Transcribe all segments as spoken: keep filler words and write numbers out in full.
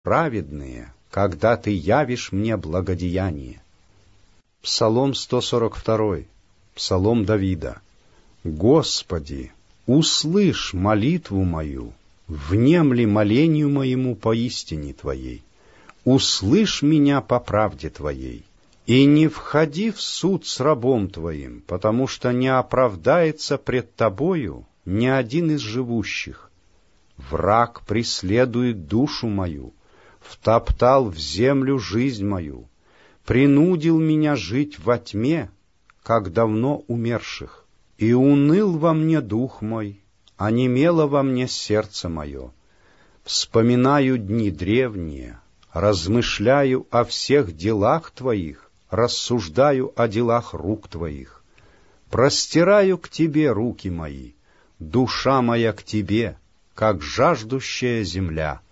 праведные, когда Ты явишь мне благодеяние. Псалом сто сорок два, Псалом Давида. Господи, услышь молитву мою, внемли молению моему поистине Твоей. Услышь меня по правде Твоей, и не входи в суд с рабом Твоим, потому что не оправдается пред Тобою ни один из живущих. Враг преследует душу мою, втоптал в землю жизнь мою, принудил меня жить во тьме, как давно умерших. И уныл во мне дух мой, онемело во мне сердце мое. Вспоминаю дни древние, размышляю о всех делах Твоих, рассуждаю о делах рук Твоих. Простираю к Тебе руки мои, душа моя к Тебе, как жаждущая земля.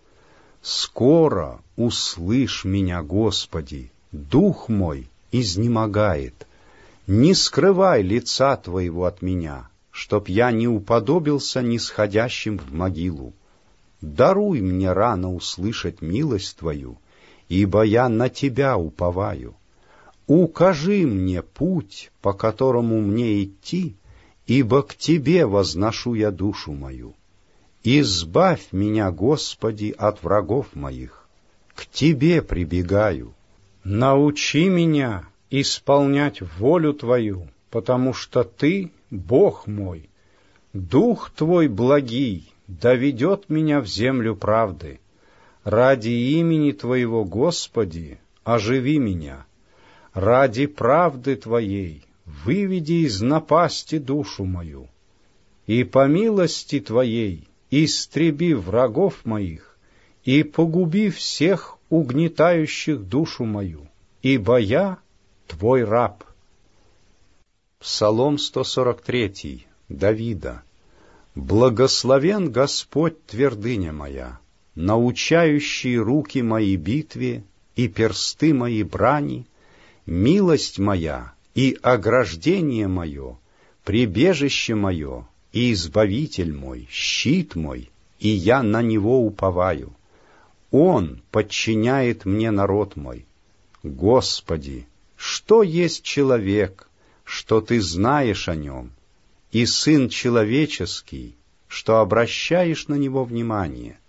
Скоро услышь меня, Господи, дух мой изнемогает. Не скрывай лица Твоего от меня, чтоб я не уподобился нисходящим в могилу. Даруй мне рано услышать милость Твою, ибо я на Тебя уповаю. Укажи мне путь, по которому мне идти, ибо к Тебе возношу я душу мою. Избавь меня, Господи, от врагов моих, к Тебе прибегаю. Научи меня исполнять волю Твою, потому что Ты — Бог мой. Дух Твой благий доведет меня в землю правды. Ради имени Твоего, Господи, оживи меня. Ради правды Твоей выведи из напасти душу мою. И по милости Твоей истреби врагов моих и погуби всех угнетающих душу мою, ибо я Твой раб. Псалом сто сорок три, Давида. Благословен Господь, твердыня моя, научающий руки мои битве и персты мои брани, милость моя и ограждение мое, прибежище мое и избавитель мой, щит мой, и я на него уповаю. Он подчиняет мне народ мой. Господи, что есть человек, что Ты знаешь о нем, и сын человеческий, что обращаешь на него внимание?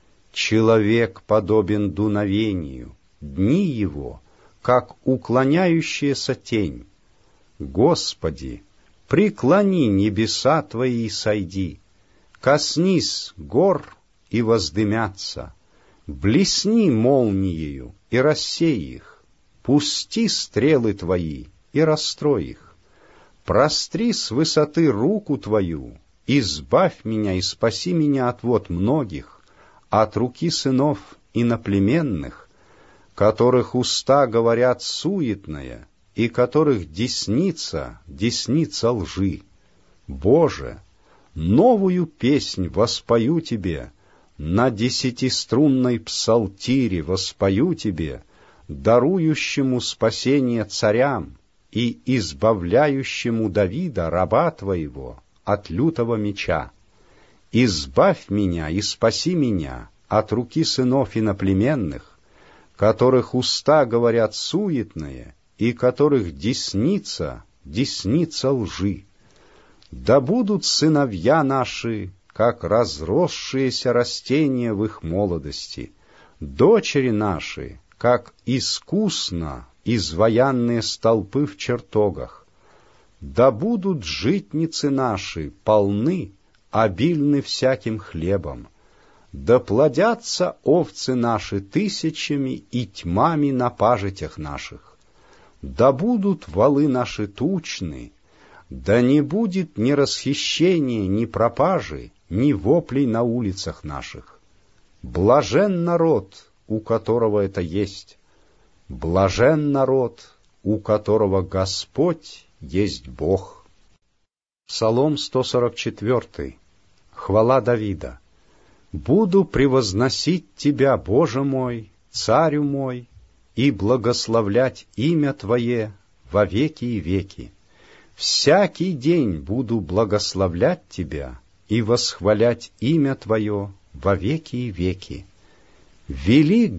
Человек подобен дуновению, дни его, как уклоняющаяся тень. Господи, преклони небеса Твои и сойди, коснись гор и воздымятся, блесни молниею и рассей их, пусти стрелы Твои и расстрой их. Простри с высоты руку Твою, избавь меня и спаси меня от вод многих, от руки сынов иноплеменных, которых уста говорят суетное, и которых десница, десница лжи. Боже, новую песнь воспою Тебе, на десятиструнной псалтире воспою Тебе, дарующему спасение царям и избавляющему Давида, раба Твоего, от лютого меча. Избавь меня и спаси меня от руки сынов иноплеменных, которых уста говорят суетное, и которых десница, десница лжи. Да будут сыновья наши, как разросшиеся растения в их молодости, дочери наши, как искусно изваянные столпы в чертогах. Да будут житницы наши полны, обильны всяким хлебом. Да плодятся овцы наши тысячами и тьмами на пажитях наших. Да будут валы наши тучны, да не будет ни расхищения, ни пропажи, ни воплей на улицах наших. Блажен народ, у которого это есть. Блажен народ, у которого Господь есть Бог. Псалом сто сорок четыре. Хвала Давида. Буду превозносить Тебя, Боже мой, Царю мой, и благословлять имя Твое во веки и веки. Всякий день буду благословлять Тебя и восхвалять имя Твое во веки и веки. велик